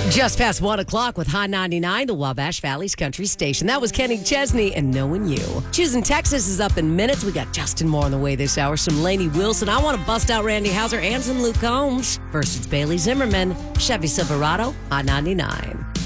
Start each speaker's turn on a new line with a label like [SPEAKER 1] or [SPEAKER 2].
[SPEAKER 1] Just past 1 o'clock with High 99, the Wabash Valley's country station. That was Kenny Chesney and Knowing You. Choosing Texas is up in minutes. We got Justin Moore on the way this hour. Some Lainey Wilson. I want to bust out Randy Houser and some Luke Combs. First, it's Bailey Zimmerman, Chevy Silverado, High 99.